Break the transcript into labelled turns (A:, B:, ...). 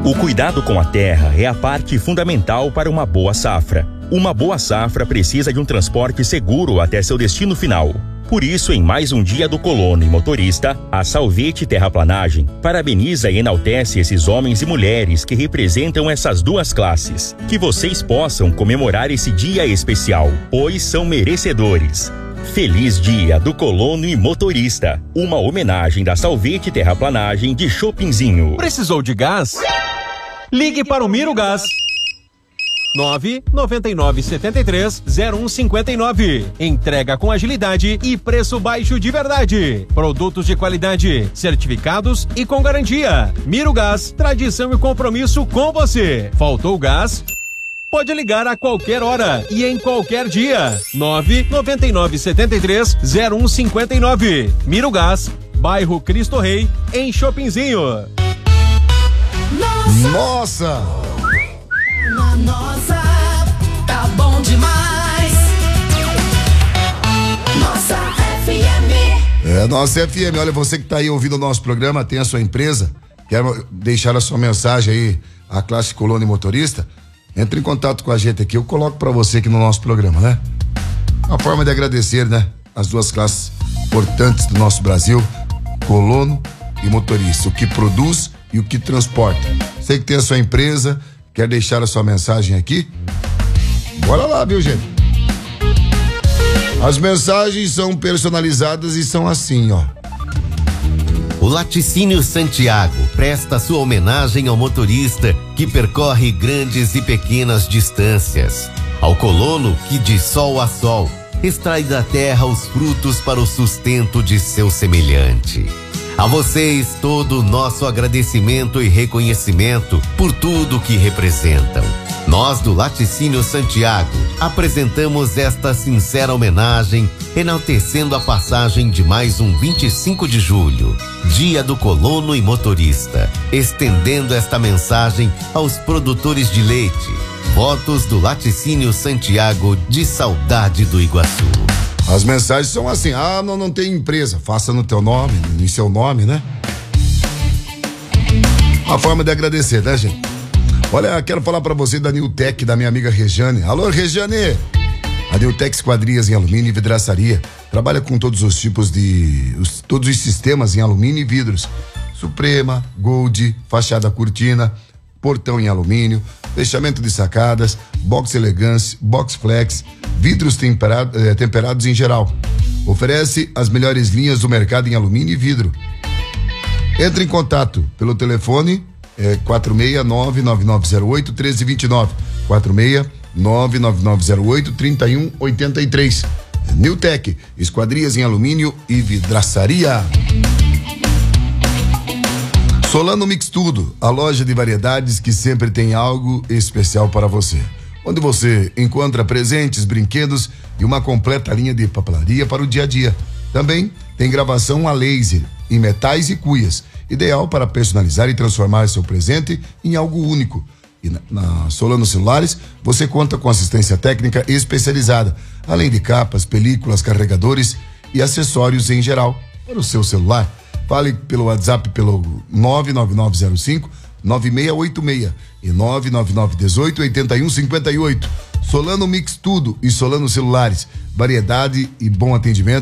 A: O cuidado com a terra é a parte fundamental para uma boa safra. Uma boa safra precisa de um transporte seguro até seu destino final. Por isso, em mais um dia do colono e motorista, a Salvete Terraplanagem parabeniza e enaltece esses homens e mulheres que representam essas duas classes. Que vocês possam comemorar esse dia especial, pois são merecedores. Feliz Dia do Colono e Motorista. Uma homenagem da Salvete Terraplanagem de Chopinzinho.
B: Precisou de gás? Ligue para o Miro Gás. 99973-0159. Entrega com agilidade e preço baixo de verdade. Produtos de qualidade, certificados e com garantia. Miro Gás, tradição e compromisso com você. Faltou gás? Pode ligar a qualquer hora e em qualquer dia. 99973-0159. Miro Gás, bairro Cristo Rei, em Chopinzinho.
C: Nossa!
D: Nossa, tá bom demais. Nossa FM.
C: É, Nossa FM. Olha, você que tá aí ouvindo o nosso programa, tem a sua empresa, quer deixar a sua mensagem aí, a classe colono e motorista, entre em contato com a gente aqui, eu coloco pra você aqui no nosso programa, né? Uma forma de agradecer, né? As duas classes importantes do nosso Brasil, colono e motorista, o que produz e o que transporta. Você que tem a sua empresa, quer deixar a sua mensagem aqui? Bora lá, viu, gente? As mensagens são personalizadas e são assim, ó.
E: O Laticínio Santiago presta sua homenagem ao motorista que percorre grandes e pequenas distâncias. Ao colono que de sol a sol extrai da terra os frutos para o sustento de seu semelhante. A vocês todo o nosso agradecimento e reconhecimento por tudo que representam. Nós do Laticínio Santiago apresentamos esta sincera homenagem, enaltecendo a passagem de mais um 25 de julho, Dia do Colono e Motorista, estendendo esta mensagem aos produtores de leite. Votos do Laticínio Santiago de Saudade do Iguaçu.
C: As mensagens são assim: não tem empresa, faça no teu nome, em seu nome, né? Uma forma de agradecer, né, gente? Olha, quero falar pra você da Newtek, da minha amiga Rejane. Alô, Rejane! A Newtek Esquadrias em alumínio e vidraçaria trabalha com todos os tipos todos os sistemas em alumínio e vidros. Suprema, Gold, fachada cortina, portão em alumínio, fechamento de sacadas, box elegance, box flex, vidros temperados em geral. Oferece as melhores linhas do mercado em alumínio e vidro. Entre em contato pelo telefone 469-9908-1329, 469-9908-3183. Newtek, esquadrias em alumínio e vidraçaria. Solano Mix Tudo, a loja de variedades que sempre tem algo especial para você. Onde você encontra presentes, brinquedos e uma completa linha de papelaria para o dia a dia. Também tem gravação a laser em metais e cuias, ideal para personalizar e transformar seu presente em algo único. E na Solano Celulares, você conta com assistência técnica especializada, além de capas, películas, carregadores e acessórios em geral para o seu celular. Fale pelo WhatsApp pelo 99905-9686 e 99918-8158. Solano Mix Tudo e Solano Celulares. Variedade e bom atendimento.